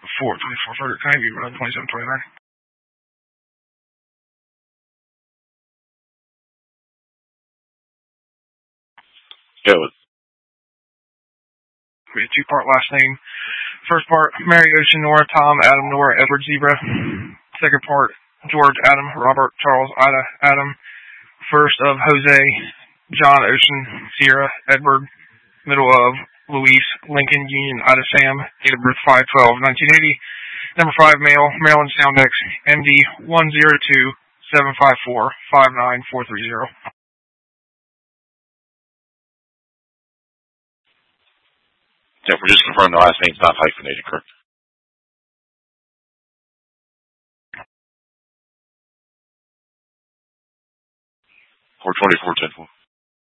24 can I be run 2729? Go. We have 2-part last name. First part, Mary Ocean Nora, Tom, Adam Nora, Edward Zebra. Second part, George Adam, Robert Charles Ida Adam. First of Jose, John Ocean, Sierra, Edward. Middle of Luis, Lincoln, Union, Ida Sam. Date of birth 5/12/1980. Number 5, male, Maryland Soundex, MD 102-754-59430. Yeah, we're just confirming the last name's not hyphenated, correct? $424.10.